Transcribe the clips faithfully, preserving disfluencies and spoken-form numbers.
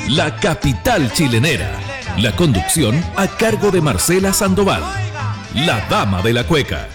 la capital chilenera. La conducción a cargo de Marcela Sandoval, la dama de la cueca.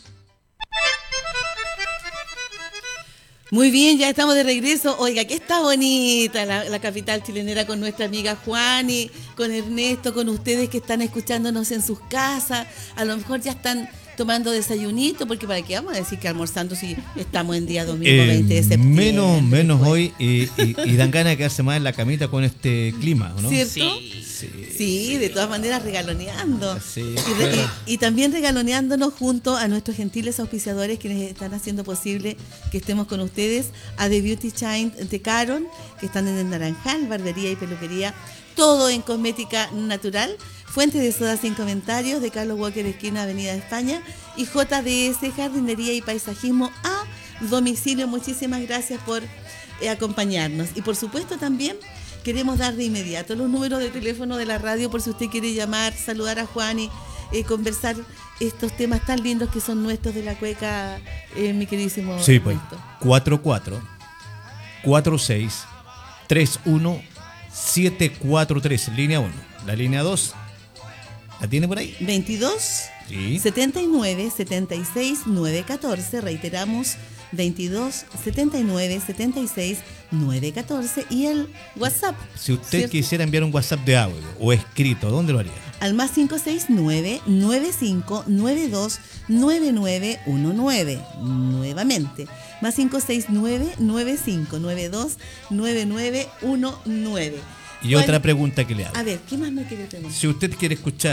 Muy bien, ya estamos de regreso. Oiga, que está bonita la, la capital chilenera con nuestra amiga Juani, con Ernesto, con ustedes que están escuchándonos en sus casas. A lo mejor ya están tomando desayunito, porque para qué vamos a decir que almorzando si estamos en día domingo eh, veinte de septiembre. Menos, menos pues. hoy y, y, y dan ganas de quedarse más en la camita con este clima, ¿no? ¿Cierto? Sí, sí, sí de todas maneras regaloneando. Sí, y, re, y, y también regaloneándonos junto a nuestros gentiles auspiciadores quienes están haciendo posible que estemos con ustedes, a The Beauty Shine de Caron, que están en el Naranjal, barbería y peluquería, todo en cosmética natural. Fuente de soda sin comentarios de Carlos Walker, esquina Avenida de España, y J D S, jardinería y paisajismo a domicilio. Muchísimas gracias por eh, acompañarnos. Y por supuesto también queremos dar de inmediato los números de teléfono de la radio por si usted quiere llamar, saludar a Juan y eh, conversar estos temas tan lindos que son nuestros de la cueca, eh, mi queridísimo. Sí, pues, cuatro cuatro cuatro seis tres uno siete cuatro tres, línea uno. La línea dos, ¿la tiene por ahí? veintidós, sí. setenta y nueve, setenta y seis, nueve catorce, reiteramos, veintidós, setenta y nueve, setenta y seis, nueve catorce, y el WhatsApp. Si usted ¿cierto? quisiera enviar un WhatsApp de audio o escrito, ¿dónde lo haría? Al más cinco seis nueve, nueve cinco nueve dos, nueve nueve uno nueve. Nuevamente, más cinco seis nueve, nueve cinco nueve dos, nueve nueve uno nueve. Y bueno, otra pregunta que le hago. A ver, ¿qué más me quiere preguntar? Si usted quiere escuchar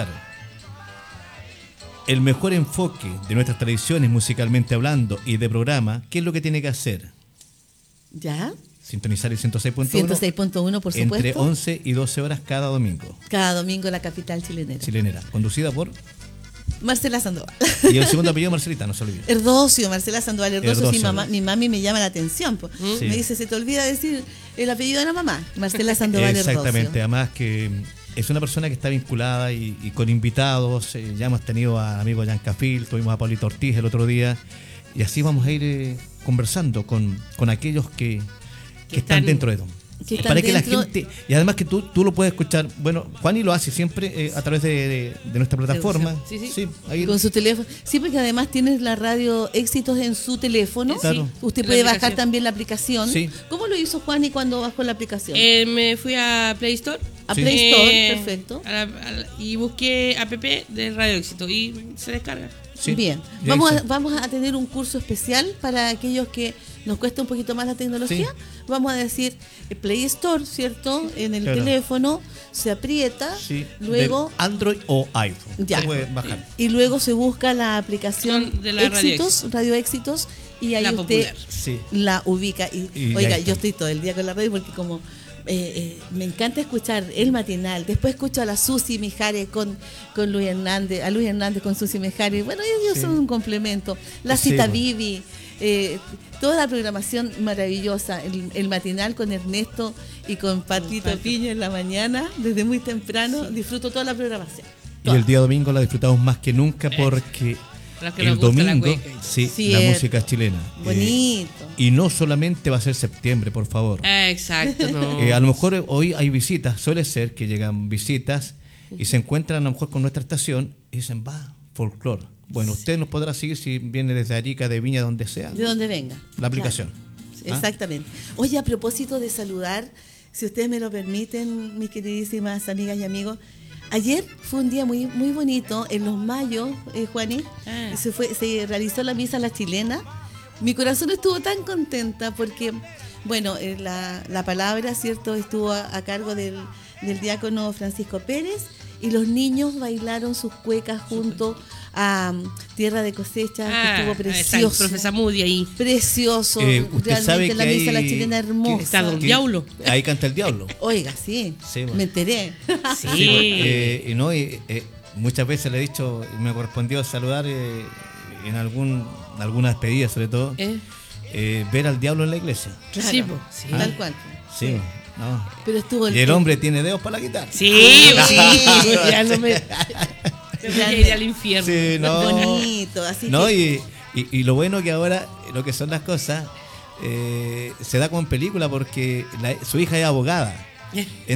el mejor enfoque de nuestras tradiciones musicalmente hablando y de programa, ¿qué es lo que tiene que hacer? ¿Ya? Sintonizar el ciento seis punto uno. ciento seis punto uno, por supuesto. Entre once y doce horas cada domingo. Cada domingo la capital chilenera. Chilenera, conducida por Marcela Sandoval. Y el segundo apellido Marcelita, no se olvide. Erdocio, Marcela Sandoval Erdocio. Erdocio, sí, mamá, mi mami me llama la atención. Pues. Sí. Me dice, se te olvida decir el apellido de la mamá, Marcela Sandoval Erdocio. Exactamente, además que es una persona que está vinculada y, y con invitados. Eh, ya hemos tenido a amigo Jan Cafil, tuvimos a Paulito Ortiz el otro día. Y así vamos a ir eh, conversando con, con aquellos que, que, que están, están dentro de Don. Que para que dentro... la gente, y además que tú, tú lo puedes escuchar, bueno, Juani lo hace siempre eh, a través de, de, de nuestra plataforma. Sí, sí. Sí, ahí. Con su teléfono. Sí, porque además tienes la radio Éxitos en su teléfono. Claro. Usted puede bajar también la aplicación. Sí. ¿Cómo lo hizo Juani cuando bajó la aplicación? Eh, me fui a Play Store. A sí. Play Store, eh, perfecto. A la, a la, y busqué app de Radio Éxito y se descarga. Sí. Bien, vamos a, vamos a tener un curso especial para aquellos que nos cuesta un poquito más la tecnología. Sí. Vamos a decir Play Store, ¿cierto? En el claro. teléfono se aprieta, sí. luego de Android o iPhone. Ya. Se puede bajar. Y luego se busca la aplicación de la Éxitos, Radio, Radio Éxitos, y ahí la usted sí. la ubica. Y, y oiga, yo estoy todo el día con la radio porque como Eh, eh, me encanta escuchar el matinal. Después escucho a la Susi Mijares con, con Luis Hernández, a Luis Hernández con Susi Mijares. Bueno, ellos sí. son un complemento. La cita sí, Vivi, eh, toda la programación maravillosa. El, el matinal con Ernesto y con Patrito Piña en la mañana, desde muy temprano. Sí. Disfruto toda la programación. Toda. Y el día domingo la disfrutamos más que nunca porque el domingo, sí, sí, la música chilena. Bonito. Eh, y no solamente va a ser septiembre, por favor. Eh, exacto. No. Eh, a lo mejor hoy hay visitas, suele ser que llegan visitas y se encuentran a lo mejor con nuestra estación y dicen, va, folclore. Bueno, sí. Usted nos podrá seguir si viene desde Arica, de Viña, donde sea. De donde venga. La aplicación. Claro. ¿Ah? Exactamente. Oye, a propósito de saludar, si ustedes me lo permiten, mis queridísimas amigas y amigos, ayer fue un día muy muy bonito en Los Mayos, eh, Juaní. Ah. Se fue, se realizó la misa La Chilena. Mi corazón estuvo tan contenta porque, bueno, eh, la, la palabra, ¿cierto?, estuvo a, a cargo del, del diácono Francisco Pérez y los niños bailaron sus cuecas junto a um, Tierra de Cosecha, ah, que estuvo precioso. Está el profesor Moody ahí. Precioso. Eh, usted realmente sabe la que misa hay, La Chilena hermosa. Está Don Diablo. Ahí canta el diablo. Oiga, sí, sí bueno. Me enteré. Sí. sí eh, y no, y, eh, muchas veces le he dicho, me correspondió saludar eh, en algún alguna despedida, sobre todo, ¿Eh? Eh, ver al diablo en la iglesia. Claro, sí, sí. Tal cual. Sí. sí. No. Pero estuvo el y el hombre tiene dedos para la guitarra. Sí, sí. Ya no me... Ya iré al infierno. Sí, no. Bonito. Así no, que... y, y, y lo bueno que ahora, lo que son las cosas, eh, se da como en película porque la, su hija es abogada.